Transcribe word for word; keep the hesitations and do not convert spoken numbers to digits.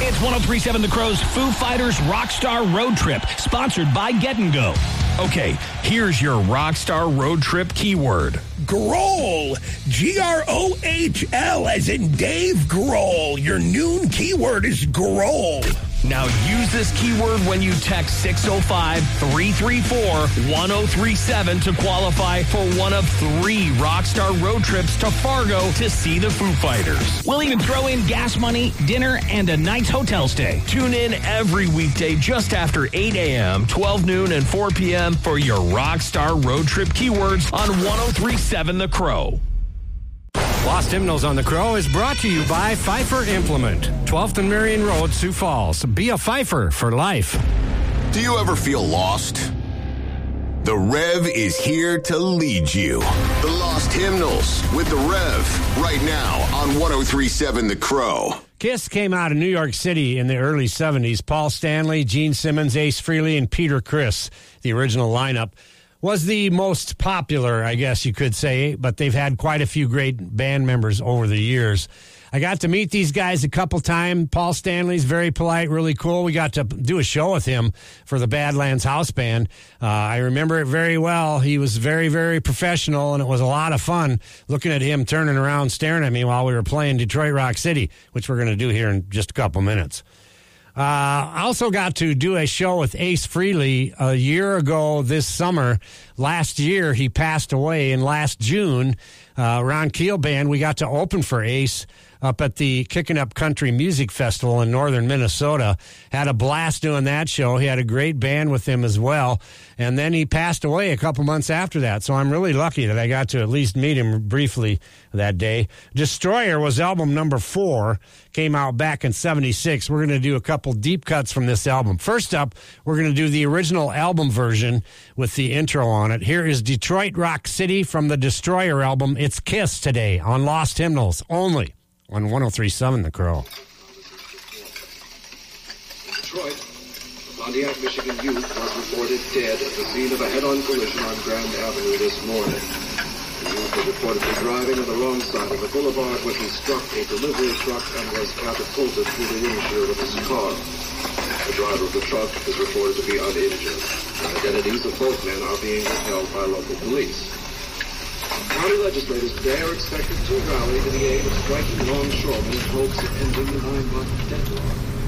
It's one oh three point seven The Crow's Foo Fighters Rockstar Road Trip, sponsored by Get and Go. Okay, here's your Rockstar Road Trip keyword. Grohl. G R O H L as in Dave Grohl. Your noon keyword is Grohl. Now use this keyword when you text six oh five, three three four, one oh three seven to qualify for one of three Rockstar road trips to Fargo to see the Foo Fighters. We'll even throw in gas money, dinner, and a night's hotel stay. Tune in every weekday just after eight a.m., twelve noon, and four p.m. for your Rockstar road trip keywords on one oh three point seven The Crow. Lost Hymnals on the Crow is brought to you by Pfeiffer Implement, twelfth and Marion Road, Sioux Falls. Be a Pfeiffer for life. Do you ever feel lost? The Rev is here to lead you. The Lost Hymnals with the Rev right now on one oh three point seven The Crow. Kiss came out of New York City in the early seventies. Paul Stanley, Gene Simmons, Ace Frehley, and Peter Criss, the original lineup, was the most popular, I guess you could say, but they've had quite a few great band members over the years. I got to meet these guys a couple times. Paul Stanley's very polite, really cool. We got to do a show with him for the Badlands House Band. Uh, I remember it very well. He was very, very professional, and it was a lot of fun looking at him turning around, staring at me while we were playing Detroit Rock City, which we're going to do here in just a couple minutes. Uh, I also got to do a show with Ace Frehley a year ago this summer. Last year, he passed away, and last June, uh, Ron Keel Band, we got to open for Ace up at the Kickin' Up Country Music Festival in northern Minnesota. Had a blast doing that show. He had a great band with him as well. And then he passed away a couple months after that. So I'm really lucky that I got to at least meet him briefly that day. Destroyer was album number four. Came out back in seventy-six. We're going to do a couple deep cuts from this album. First up, we're going to do the original album version with the intro on it. Here is Detroit Rock City from the Destroyer album. It's Kiss today on Lost Hymnals only on one oh three point seven The Crow. Detroit, a Pontiac, Michigan youth was reported dead at the scene of a head-on collision on Grand Avenue this morning. The youth was reportedly driving on the wrong side of the boulevard when he struck a delivery truck and was catapulted through the windshield of his car. The driver of the truck is reported to be uninjured. The identities of both men are being withheld by local police. County legislators today are expected to rally to the aid of striking longshoremen in hopes of ending the nine-month deadlock.